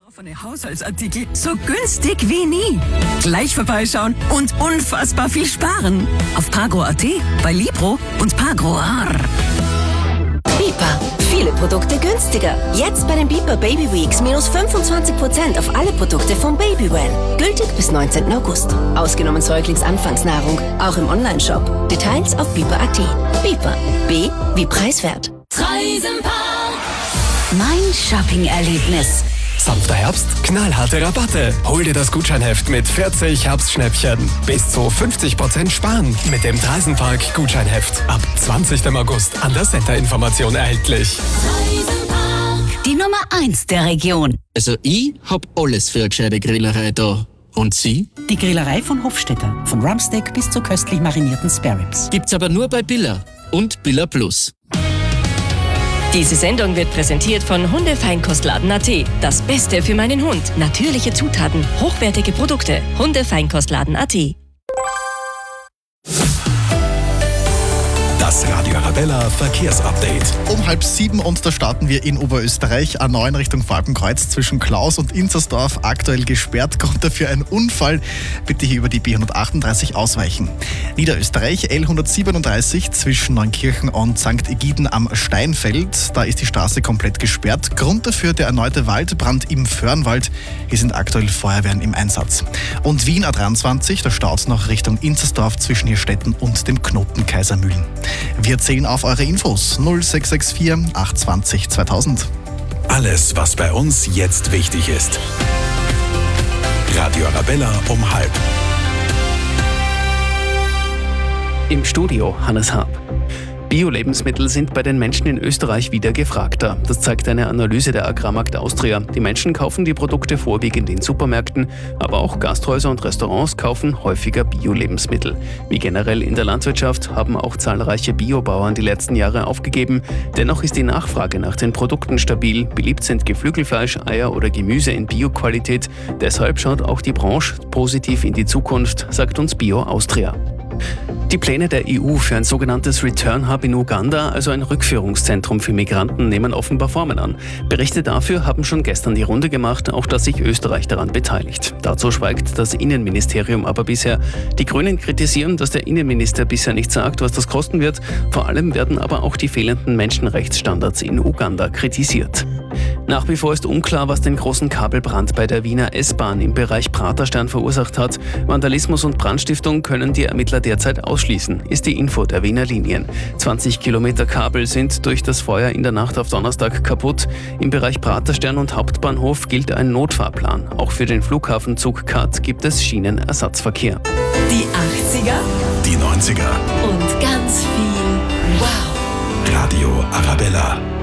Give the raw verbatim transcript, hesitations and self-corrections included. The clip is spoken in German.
Offene Haushaltsartikel so günstig wie nie. Gleich vorbeischauen und unfassbar viel sparen. Auf Pagro Punkt at, bei Libro und Pagro. Bipa. Viele Produkte günstiger. Jetzt bei den Bipa Baby Weeks minus fünfundzwanzig Prozent auf alle Produkte von Babywell. Gültig bis neunzehnten August. Ausgenommen Säuglingsanfangsnahrung. Auch im Onlineshop. Details auf Bipa Punkt at. Bipa. B wie preiswert. Treisenpark. Mein Shopping-Erlebnis. Sanfter Herbst, knallharte Rabatte. Hol dir das Gutscheinheft mit vierzig Herbstschnäppchen. Bis zu fünfzig Prozent sparen mit dem Treisenpark Gutscheinheft. Ab zwanzigsten August an der Center-Information erhältlich. Treisenpark. Die Nummer eins der Region. Also ich hab alles für eine gescheite Grillerei da. Und Sie? Die Grillerei von Hofstetter. Von Rumpsteak bis zu köstlich marinierten Spareribs. Gibt's aber nur bei Billa und Billa Plus. Diese Sendung wird präsentiert von Hundefeinkostladen Punkt at. Das Beste für meinen Hund. Natürliche Zutaten, hochwertige Produkte. Hundefeinkostladen Punkt at. Das Radio Arabella Verkehrsupdate. Um halb sieben und da starten wir in Oberösterreich. A neun Richtung Falkenkreuz zwischen Klaus und Inzersdorf aktuell gesperrt. Grund dafür ein Unfall. Bitte hier über die B hundertachtunddreißig ausweichen. Niederösterreich L hundertsiebenunddreißig zwischen Neunkirchen und Sankt Egiden am Steinfeld. Da ist die Straße komplett gesperrt. Grund dafür der erneute Waldbrand im Föhrenwald. Hier sind aktuell Feuerwehren im Einsatz. Und Wien A dreiundzwanzig, da staut es noch Richtung Inzersdorf zwischen Hirstetten und dem Knoten Kaisermühlen. Wir zählen auf eure Infos null sechs sechs vier acht zwei null zweitausend. Alles, was bei uns jetzt wichtig ist. Radio Arabella um halb. Im Studio Hannes Haab. Bio-Lebensmittel sind bei den Menschen in Österreich wieder gefragter. Das zeigt eine Analyse der Agrarmarkt Austria. Die Menschen kaufen die Produkte vorwiegend in Supermärkten, aber auch Gasthäuser und Restaurants kaufen häufiger Bio-Lebensmittel. Wie generell in der Landwirtschaft haben auch zahlreiche Biobauern die letzten Jahre aufgegeben. Dennoch ist die Nachfrage nach den Produkten stabil. Beliebt sind Geflügelfleisch, Eier oder Gemüse in Bio-Qualität. Deshalb schaut auch die Branche positiv in die Zukunft, sagt uns Bio Austria. Die Pläne der E U für ein sogenanntes Return Hub in Uganda, also ein Rückführungszentrum für Migranten, nehmen offenbar Formen an. Berichte dafür haben schon gestern die Runde gemacht, auch dass sich Österreich daran beteiligt. Dazu schweigt das Innenministerium aber bisher. Die Grünen kritisieren, dass der Innenminister bisher nicht sagt, was das kosten wird. Vor allem werden aber auch die fehlenden Menschenrechtsstandards in Uganda kritisiert. Nach wie vor ist unklar, was den großen Kabelbrand bei der Wiener S-Bahn im Bereich Praterstern verursacht hat. Vandalismus und Brandstiftung können die Ermittler derzeit ausschließen, ist die Info der Wiener Linien. zwanzig Kilometer Kabel sind durch das Feuer in der Nacht auf Donnerstag kaputt. Im Bereich Praterstern und Hauptbahnhof gilt ein Notfahrplan. Auch für den Flughafenzug K A T gibt es Schienenersatzverkehr. Die achtziger Die neunziger. und ganz viel Wow. Radio Arabella.